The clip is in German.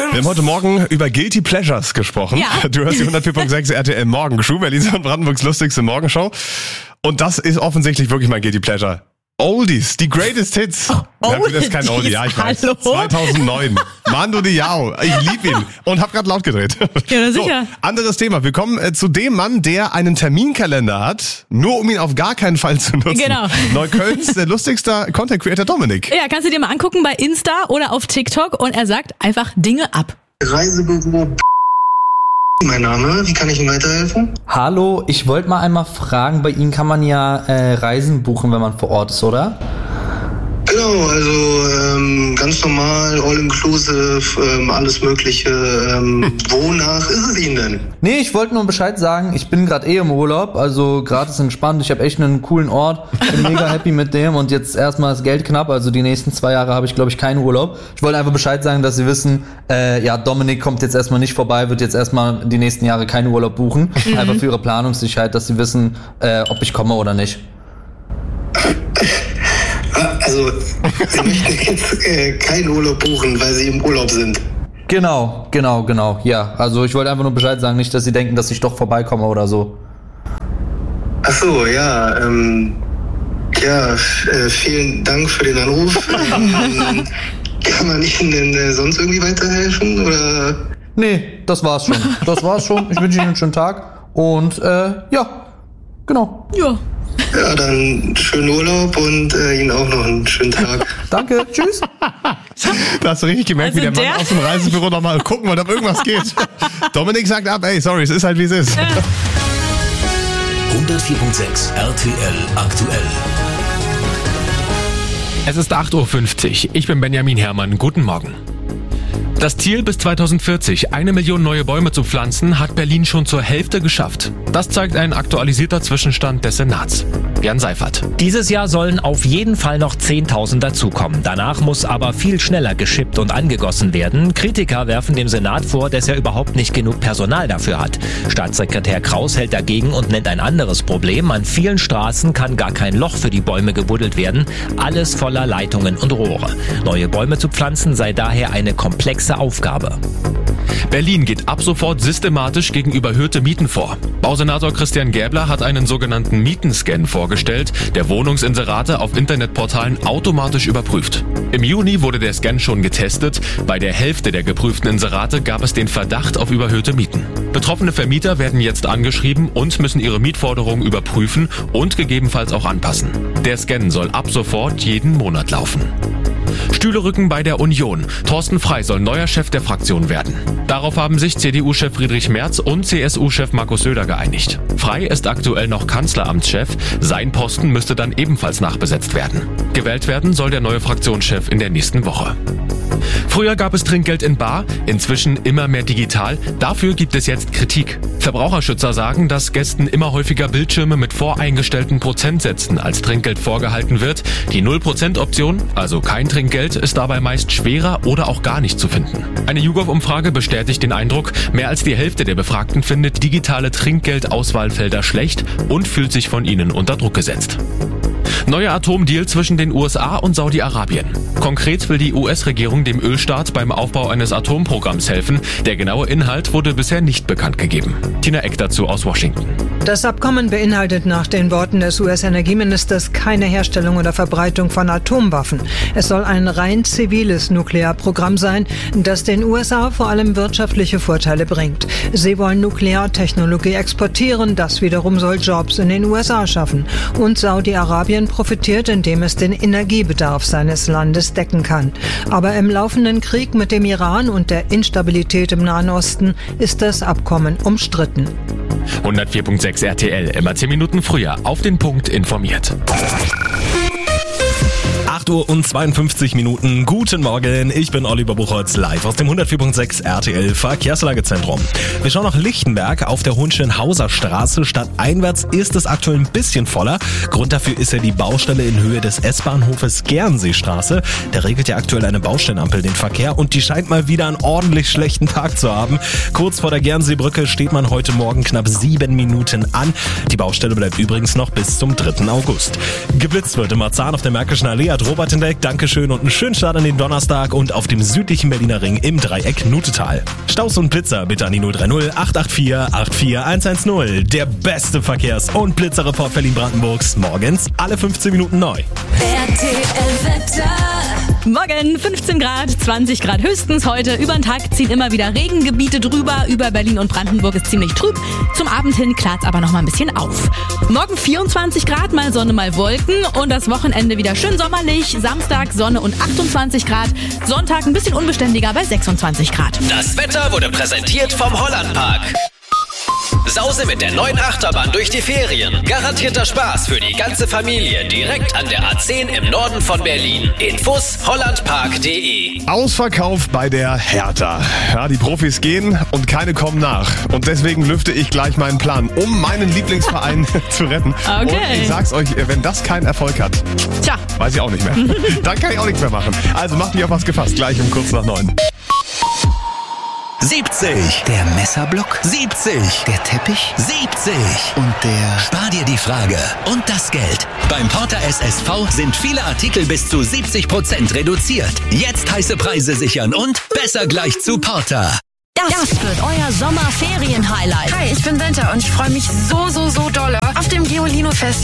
Wir haben heute Morgen über Guilty Pleasures gesprochen. Ja. Du hörst die 104.6 RTL Morgenshow, Berlin und Brandenburgs lustigste Morgenshow. Und das ist offensichtlich wirklich mein Guilty Pleasure. Oldies, die Greatest Hits. Das ist kein Oldie, ja, ich weiß. Hallo? 2009. Mando Diao. Ich lieb ihn. Und hab grad laut gedreht. Ja, sicher. So, anderes Thema. Wir kommen zu dem Mann, der einen Terminkalender hat, nur um ihn auf gar keinen Fall zu nutzen. Genau. Neuköllns lustigster Content Creator Dominik. Ja, kannst du dir mal angucken bei Insta oder auf TikTok und er sagt einfach Dinge ab. Reisebüro mein Name, wie kann ich Ihnen weiterhelfen? Hallo, ich wollte mal einmal fragen, bei Ihnen kann man ja Reisen buchen, wenn man vor Ort ist, oder? Genau, also ganz normal, all-inclusive, alles mögliche. Wonach ist es Ihnen denn? Nee, ich wollte nur Bescheid sagen, ich bin gerade im Urlaub, also gerade ist entspannt, ich habe echt einen coolen Ort, bin mega happy mit dem und jetzt erstmal das Geld knapp, also die nächsten 2 Jahre habe ich glaube ich keinen Urlaub. Ich wollte einfach Bescheid sagen, dass Sie wissen, Dominik kommt jetzt erstmal nicht vorbei, wird jetzt erstmal die nächsten Jahre keinen Urlaub buchen, einfach für Ihre Planungssicherheit, dass Sie wissen, ob ich komme oder nicht. Also, Sie möchten jetzt keinen Urlaub buchen, weil Sie im Urlaub sind. Genau, ja. Also ich wollte einfach nur Bescheid sagen, nicht, dass Sie denken, dass ich doch vorbeikomme oder so. Ach so, ja, vielen Dank für den Anruf. Kann man Ihnen denn sonst irgendwie weiterhelfen, oder? Nee, das war's schon. Ich wünsche Ihnen einen schönen Tag und genau. Ja. Ja, dann schönen Urlaub und Ihnen auch noch einen schönen Tag. Danke, tschüss. Da hast du richtig gemerkt, Also wie der Mann aus dem Reisebüro nochmal gucken wollte, ob irgendwas geht. Dominik sagt ab, ey, sorry, es ist halt wie es ist. 104.6 RTL aktuell. Es ist 8.50 Uhr. Ich bin Benjamin Herrmann. Guten Morgen. Das Ziel, bis 2040 1 Million neue Bäume zu pflanzen, hat Berlin schon zur Hälfte geschafft. Das zeigt ein aktualisierter Zwischenstand des Senats. Jan Seifert. Dieses Jahr sollen auf jeden Fall noch 10.000 dazukommen. Danach muss aber viel schneller geschippt und angegossen werden. Kritiker werfen dem Senat vor, dass er überhaupt nicht genug Personal dafür hat. Staatssekretär Kraus hält dagegen und nennt ein anderes Problem. An vielen Straßen kann gar kein Loch für die Bäume gebuddelt werden. Alles voller Leitungen und Rohre. Neue Bäume zu pflanzen sei daher eine komplexe Aufgabe. Berlin geht ab sofort systematisch gegen überhöhte Mieten vor. Bausenator Christian Gäbler hat einen sogenannten Mietenscan vorgestellt, der Wohnungsinserate auf Internetportalen automatisch überprüft. Im Juni wurde der Scan schon getestet. Bei der Hälfte der geprüften Inserate gab es den Verdacht auf überhöhte Mieten. Betroffene Vermieter werden jetzt angeschrieben und müssen ihre Mietforderungen überprüfen und gegebenenfalls auch anpassen. Der Scan soll ab sofort jeden Monat laufen. Stühlerücken bei der Union. Thorsten Frey soll neuer Chef der Fraktion werden. Darauf haben sich CDU-Chef Friedrich Merz und CSU-Chef Markus Söder geeinigt. Frey ist aktuell noch Kanzleramtschef. Sein Posten müsste dann ebenfalls nachbesetzt werden. Gewählt werden soll der neue Fraktionschef in der nächsten Woche. Früher gab es Trinkgeld in bar, inzwischen immer mehr digital. Dafür gibt es jetzt Kritik. Verbraucherschützer sagen, dass Gästen immer häufiger Bildschirme mit voreingestellten Prozentsätzen als Trinkgeld vorgehalten wird. Die 0%-Option, also kein Trinkgeld, ist dabei meist schwerer oder auch gar nicht zu finden. Eine YouGov-Umfrage bestätigt den Eindruck, mehr als die Hälfte der Befragten findet digitale Trinkgeldauswahlfelder schlecht und fühlt sich von ihnen unter Druck gesetzt. Neuer Atomdeal zwischen den USA und Saudi-Arabien. Konkret will die US-Regierung dem Ölstaat beim Aufbau eines Atomprogramms helfen. Der genaue Inhalt wurde bisher nicht bekannt gegeben. Tina Eck dazu aus Washington. Das Abkommen beinhaltet nach den Worten des US-Energieministers keine Herstellung oder Verbreitung von Atomwaffen. Es soll ein rein ziviles Nuklearprogramm sein, das den USA vor allem wirtschaftliche Vorteile bringt. Sie wollen Nukleartechnologie exportieren, das wiederum soll Jobs in den USA schaffen. Und Saudi-Arabien profitiert, indem es den Energiebedarf seines Landes decken kann. Aber im laufenden Krieg mit dem Iran und der Instabilität im Nahen Osten ist das Abkommen umstritten. 104.6 RTL, immer 10 Minuten früher, auf den Punkt informiert. 8:52 Uhr. Guten Morgen, ich bin Oliver Buchholz, live aus dem 104.6 RTL Verkehrslagezentrum. Wir schauen nach Lichtenberg auf der Hohenschönhauser Straße. Stadteinwärts ist es aktuell ein bisschen voller. Grund dafür ist ja die Baustelle in Höhe des S-Bahnhofes Gernseestraße. Da regelt ja aktuell eine Baustellenampel den Verkehr und die scheint mal wieder einen ordentlich schlechten Tag zu haben. Kurz vor der Gernseebrücke steht man heute Morgen knapp 7 Minuten an. Die Baustelle bleibt übrigens noch bis zum 3. August. Geblitzt wird im Marzahn auf der Märkischen Allee. Hat Obertendeck, Dankeschön und einen schönen Start an den Donnerstag und auf dem südlichen Berliner Ring im Dreieck Nutetal. Staus und Blitzer bitte an die 030 884 84110. Der beste Verkehrs- und Blitzerreport Berlin-Brandenburgs. Morgens alle 15 Minuten neu. Morgen 15 Grad, 20 Grad höchstens heute. Über den Tag ziehen immer wieder Regengebiete drüber. Über Berlin und Brandenburg ist ziemlich trüb. Zum Abend hin klart es aber noch mal ein bisschen auf. Morgen 24 Grad, mal Sonne, mal Wolken. Und das Wochenende wieder schön sommerlich. Samstag Sonne und 28 Grad. Sonntag ein bisschen unbeständiger bei 26 Grad. Das Wetter wurde präsentiert vom Hollandpark. Sause mit der neuen Achterbahn durch die Ferien. Garantierter Spaß für die ganze Familie. Direkt an der A10 im Norden von Berlin. Infos hollandpark.de. Ausverkauf bei der Hertha. Ja, die Profis gehen und keine kommen nach. Und deswegen lüfte ich gleich meinen Plan, um meinen Lieblingsverein zu retten. Okay. Und ich sag's euch, wenn das keinen Erfolg hat, Tja, weiß ich auch nicht mehr. Dann kann ich auch nichts mehr machen. Also macht mich auf was gefasst. Gleich um kurz nach 9. 70. Der Messerblock. 70. Der Teppich. 70. Und der... Spar dir die Frage und das Geld. Beim Porter SSV sind viele Artikel bis zu 70% reduziert. Jetzt heiße Preise sichern und besser gleich zu Porter. Das wird euer Sommerferien-Highlight. Hi, ich bin Senta und ich freue mich so dolle auf dem Geolino-Fest